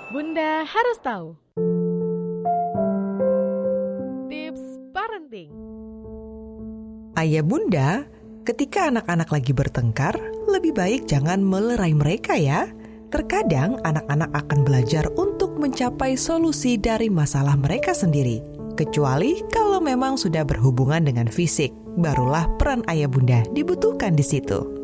Bunda harus tahu. Tips parenting. Ayah bunda, ketika anak-anak lagi bertengkar, lebih baik jangan melerai mereka ya. Terkadang anak-anak akan belajar untuk mencapai solusi dari masalah mereka sendiri. Kecuali kalau memang sudah berhubungan dengan fisik, barulah peran ayah bunda dibutuhkan di situ.